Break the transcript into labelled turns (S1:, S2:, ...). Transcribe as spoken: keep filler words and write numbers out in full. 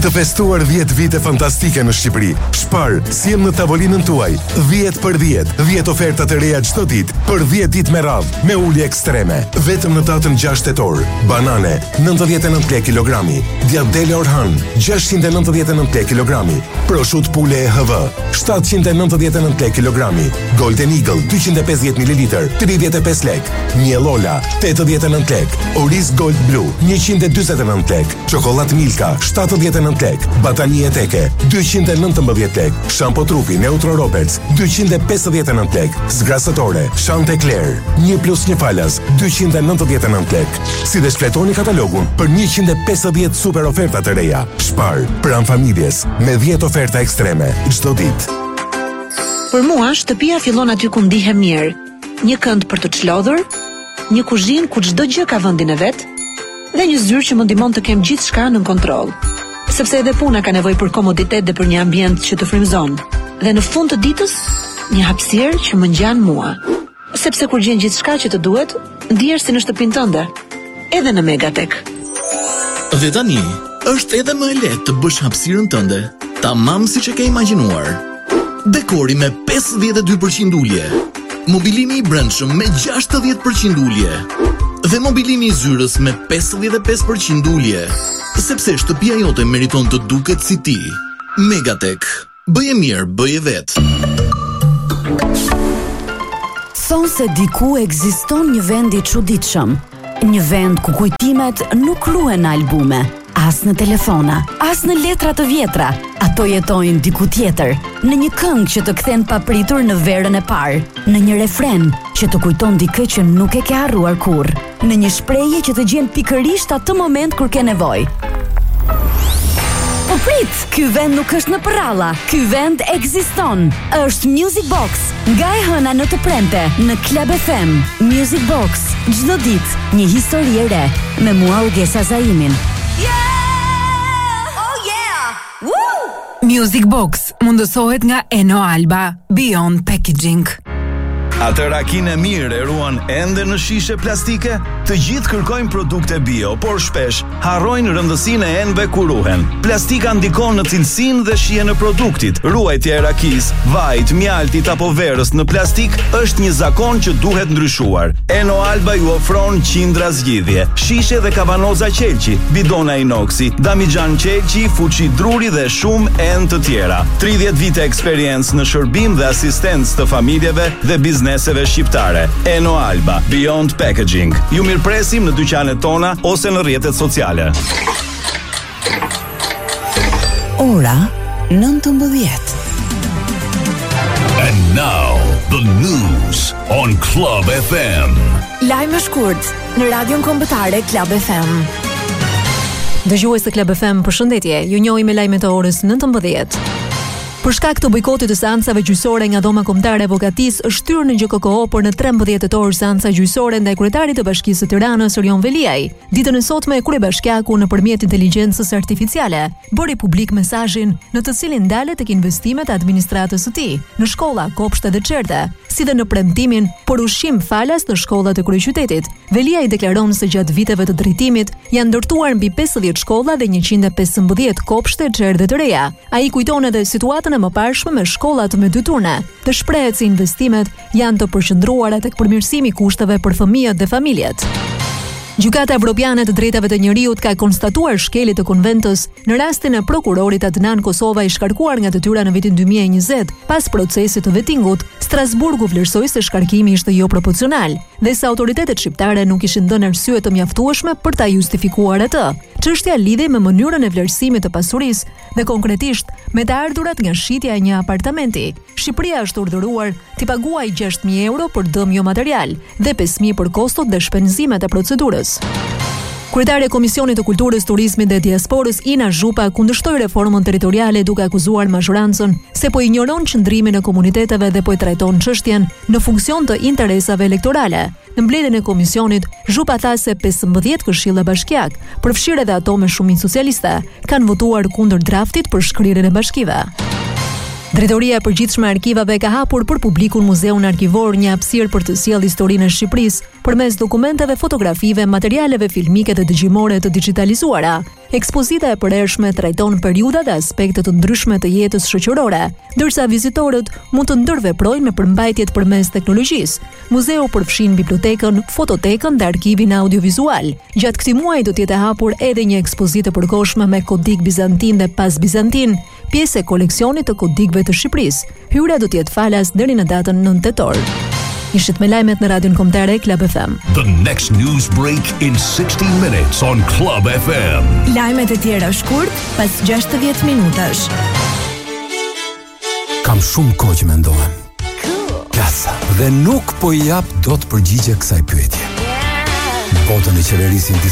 S1: të festuar dhjetë vite fantastike në Shqipëri. Spar, sjell në tavolinën tuaj dhjetë për dhjetë, dhjetë oferta të reja çdo ditë për dhjetë ditë me radhë me ulje ekstreme. Vetëm në datën gjashtë tetor. Banane nëntëdhjetë e nëntë lekë kilogrami, djathdele Orhan gjashtëqind e nëntëdhjetë e nëntë lekë kilogrami, prosciutto pule E H V shtatëqind e nëntëdhjetë e nëntë lekë kilogrami, Golden Eagle dyqind e pesëdhjetë mililitër tridhjetë e pesë lekë, Miel Ola tetëdhjetë e nëntë lekë, Oriz Gold Blue njëqind e dyzet e nëntë lekë, çokoladë Milka shtatëdhjetë e nëntë lekë, batanie Teke dyqind e nëntëmbëdhjetë lekë, shampo trupi Neutro Roberts dyqind e pesëdhjetë e nëntë lekë, zgrasëtore Chante Claire një plus një falas dyqind e nëntëdhjetë e nëntë lekë. Si dhe shfletoni katalogun për njëqind e pesëdhjetë super oferta të reja. Spar, pranë familjes me dhjetë oferta ekstreme çdo ditë.
S2: Për mua, shtëpia fillon aty ku ndihem mirë. Një kënd për të çlodhur, një kuzhinë ku çdo gjë ka vendin e vet, dhe një zyrë që më ndihmon të kem gjithçka në kontroll. Sepse edhe puna ka nevojë për komoditet dhe për një ambient që të frymëzon. Dhe në fund të ditës, një hapësirë që më ngjan mua. Sepse kur gjen gjithçka që të duhet, ndihesh si në shtëpinë tënde, edhe në Megatek.
S3: Dhe tani, është edhe më e lehtë të bësh hapësirën tënde, tamam siç e ke imagjinuar. Dekori me pesëdhjetë e dy përqind ulje, mobilimi i brendshëm me gjashtëdhjetë përqind ulje, dhe mobilimi i zyrës me pesëdhjetë e pesë përqind ulje. Sepse shtëpia jote meriton të duket si ti. Megatek. Bëje mirë, bëje vetë.
S4: Thonë se diku ekziston një vend i çuditshëm, një vend ku kujtimet nuk ruhen në albume, as në telefona, as në letra të vjetra. Ato jetojnë diku tjetër, në një këngë që të kthen papritur në verën e parë, në një refren që të kujton dikë që nuk e ke harruar kurrë, në një shprehje që të gjen pikërisht atë moment kur ke nevojë. Po prit, ky vend nuk është në përralla, ky vend ekziston. Është Music Box, nga e hëna në të premte, në Club F M. Music Box, çdo ditë një histori e re, me mua Ugesa Zaimin.
S5: Yeah! Oh yeah! Woo!
S6: Music Box mundësohet nga Eno Alba, Beyond Packaging.
S7: Atë rakinë e mirë e ruan ende në shishe plastike? Të gjithë kërkojnë produkte bio, por shpesh harrojnë rëndësinë e enëve kur ruhen. Plastika ndikon në cilësinë dhe shijen e produktit. Ruajtja e rakisë, vajit, mjaltit apo verës në plastik është një zakon që duhet ndryshuar. Eno Alba ju ofron qindra zgjidhje: shishe dhe kavanoza qelqi, bidona inoksi, damigjan qelqi, fuçi druri dhe shumë enë të tjera. tridhjetë vite eksperiencë në shërbim dhe asistencë të familjeve dhe bizneseve shqiptare. Eno Alba, Beyond Packaging. Ju mirpresim në dyqanet tona ose në rrjetet sociale.
S4: Ora nëntëmbëdhjetë.
S8: And now the news on Club F M.
S4: Lajme shkurt në Radion Kombëtare Club F M.
S9: Dëgjues të Club F M, përshëndetje. Ju njohim me lajmet e orës nëntëmbëdhjetë. Për shkak të bojkotit të seancave gjyqësore nga Dhoma Kombëtare e Avokatisë, është shtyrë në G K K O për në trembëdhjetë tetor seanca gjyqësore ndaj kryetarit të Bashkisë së Tiranës, Orion Veliaj. Ditën e sotme, kryebashkiaku nëpërmjet inteligjencës artificiale bëri publik mesazhin në të cilin ndalet tek investimet e administratës së tij në shkolla, kopshte dhe çerte, si dhe në premtimin për ushqim falas në shkollat e kryeqytetit. Veliaj deklaron se gjatë viteve të drejtimit janë ndërtuar mbi pesëdhjetë shkolla dhe njëqind e pesëmbëdhjetë kopshte, çerte të reja. Ai kujton edhe situatën e mëparshme me shkollat me dy turne, dhe shprehet se investimet janë të përqendruara tek përmirësimi i kushteve për fëmijët dhe familjet. Gjykata Evropiane të Drejtave të Njerëzit ka konstatuar shkelje të konventës në rastin e prokurorit Adnan Kosova i shkarkuar nga detyra në vitin dy mijë e njëzet. Pas procesit të vettingut, Strasburgu vlerësoi se shkarkimi ishte jo proporcional dhe se autoritetet shqiptare nuk kishin dhënë arsye të mjaftueshme për ta justifikuar atë. Çështja lidhej me mënyrën e vlerësimit të pasurisë dhe konkretisht me të ardhurat nga shitja e një apartamenti. Shqipëria është urdhëruar t'i paguajë gjashtë mijë euro për dëm jo material dhe pesë mijë për kostot dhe shpenzimet e procedurës. Kryetari i Komisionit të Kulturës, Turizmit dhe Diasporës Ina Zhupa kundërshtoi reformën territoriale duke akuzuar mazhorancën se po injoron qëndrimin e komuniteteve dhe po e trajton çështjen në funksion të interesave elektorale. Në mbledhjen e komisionit, Zhupa tha se pesëmbëdhjetë këshilla bashkiak, përfshirë edhe ato me shumicë socialiste, kanë votuar kundër draftit për shkrirjen e bashkive. Drejtoria e Përgjithshme e Arkivave ka hapur për publikun Muzeun Arkivor, një hapësirë për të sjellë historinë e Shqipërisë përmes dokumenteve, fotografive, materialeve filmike dhe dëgjimore të digitalizuara. Ekspozita e përhershme trajton periudha dhe aspekte të ndryshme të jetës shoqërore, ndërsa vizitorët mund të ndërveprojnë me përmbajtjet përmes teknologjisë. Muzeu përfshin bibliotekën, fototekën dhe arkivin audiovizual. Gjatë këtij muaji do të jetë e hapur edhe një ekspozitë e përkohshme me kodik bizantin dhe pas bizantin, pjesë e koleksionit të kodikëve të Shqipërisë. Hyrja do të jetë falas deri në datën nëntë tetor. Ishit me lajmet në Radion Kombëtare Club F M.
S8: The next news break in sixty minutes on Club F M.
S10: Lajmet e tjera shkurt pas gjashtëdhjetë minutash.
S11: Kam shumë kohë që mendohem. Klasa. Dhe nuk po i jap dot përgjigje kësaj pyetje. Botën e qeverisin disa